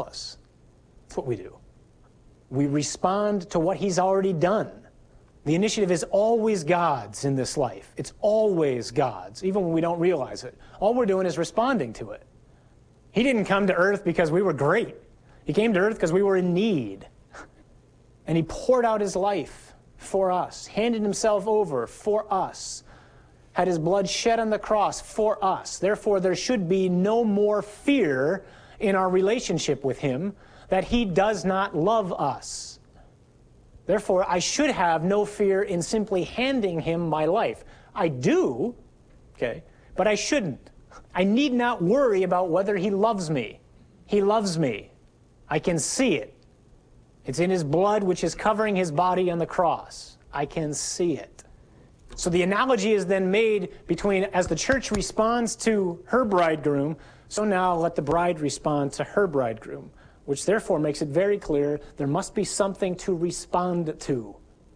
love us. That's what we do. We respond to what he's already done. The initiative is always God's in this life. It's always God's, even when we don't realize it. All we're doing is responding to it. He didn't come to earth because we were great. He came to earth because we were in need. And he poured out his life for us, handed himself over for us, had his blood shed on the cross for us. Therefore, there should be no more fear in our relationship with him that he does not love us. Therefore, I should have no fear in simply handing him my life. I do, okay, but I shouldn't. I need not worry about whether he loves me. He loves me. I can see it. It's in his blood, which is covering his body on the cross. I can see it. So the analogy is then made between, as the church responds to her bridegroom, so now let the bride respond to her bridegroom, which therefore makes it very clear there must be something to respond to.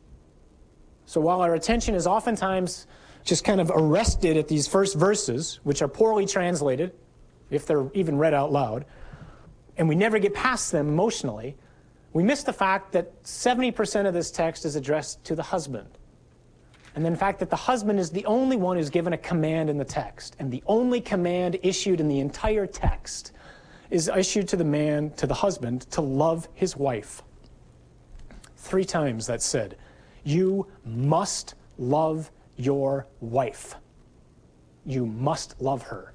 So while our attention is oftentimes just kind of arrested at these first verses, which are poorly translated, if they're even read out loud, and we never get past them emotionally, we miss the fact that 70% of this text is addressed to the husband. And then the fact that the husband is the only one who's given a command in the text. And the only command issued in the entire text is issued to the man, to the husband, to love his wife. 3 times that's said. You must love your wife. You must love her.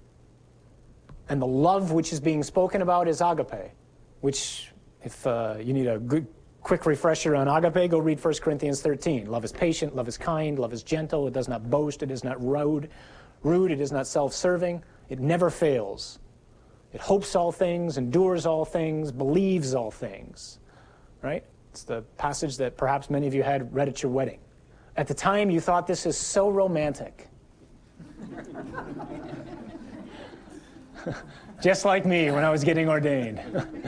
And the love which is being spoken about is agape, which, if you need a good, quick refresher on agape, go read 1 Corinthians 13. Love is patient, love is kind, love is gentle, it does not boast, it is not rude, it is not self-serving, it never fails. It hopes all things, endures all things, believes all things. Right? It's the passage that perhaps many of you had read at your wedding. At the time, you thought this is so romantic. Just like me when I was getting ordained.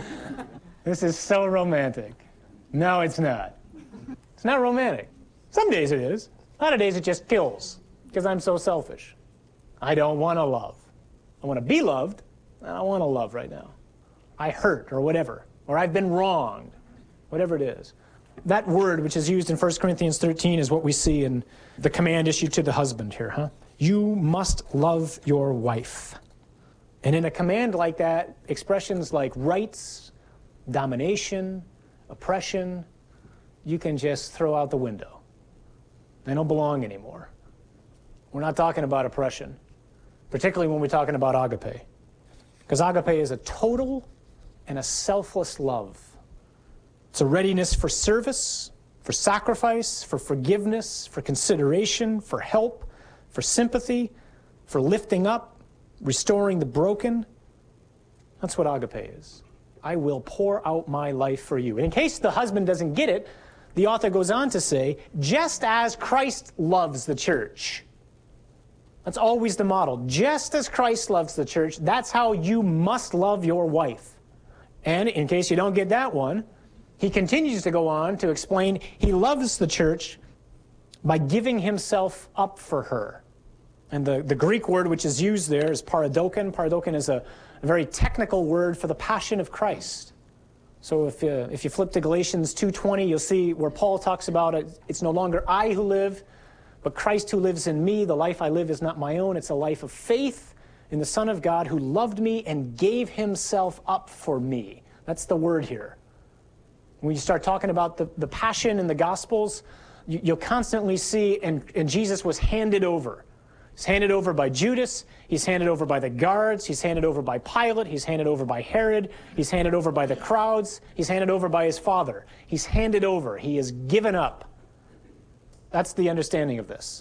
This is so romantic. No, it's not. It's not romantic. Some days it is. A lot of days it just kills because I'm so selfish. I don't want to love. I want to be loved. I don't want to love right now. I hurt or whatever. Or I've been wronged. Whatever it is. That word which is used in 1 Corinthians 13 is what we see in the command issued to the husband here. You must love your wife. And in a command like that, expressions like rights, domination, oppression, you can just throw out the window. They don't belong anymore. We're not talking about oppression, particularly when we're talking about agape. Because agape is a total and a selfless love. It's a readiness for service, for sacrifice, for forgiveness, for consideration, for help, for sympathy, for lifting up, restoring the broken. That's what agape is. I will pour out my life for you. And in case the husband doesn't get it, the author goes on to say, just as Christ loves the church. That's always the model. Just as Christ loves the church, that's how you must love your wife. And in case you don't get that one, he continues to go on to explain he loves the church by giving himself up for her. And the Greek word which is used there is paradokin. Paradokin is a very technical word for the passion of Christ. So if you flip to Galatians 2:20, you'll see where Paul talks about it. It's no longer I who live, but Christ who lives in me. The life I live is not my own. It's a life of faith in the Son of God who loved me and gave himself up for me. That's the word here. When you start talking about the passion in the Gospels, you'll constantly see, and Jesus was handed over. He's handed over by Judas. He's handed over by the guards. He's handed over by Pilate. He's handed over by Herod. He's handed over by the crowds. He's handed over by his Father. He's handed over. He is given up. That's the understanding of this.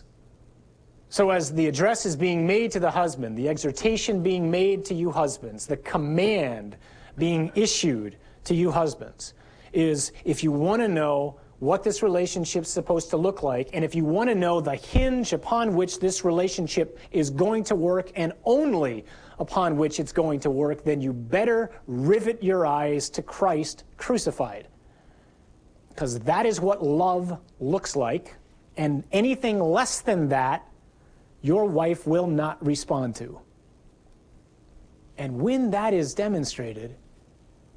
So as the address is being made to the husband, the exhortation being made to you husbands, the command being issued to you husbands is, if you want to know what this relationship's supposed to look like, and if you want to know the hinge upon which this relationship is going to work and only upon which it's going to work, then you better rivet your eyes to Christ crucified. Because that is what love looks like, and anything less than that, your wife will not respond to. And when that is demonstrated,